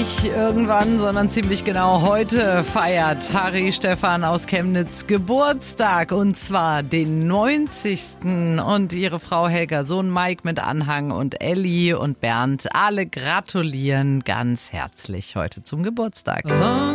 nicht irgendwann, sondern ziemlich genau heute feiert Harry Stephan aus Chemnitz Geburtstag, und zwar den 90. Und ihre Frau Helga, Sohn Mike mit Anhang und Elli und Bernd, alle gratulieren ganz herzlich heute zum Geburtstag.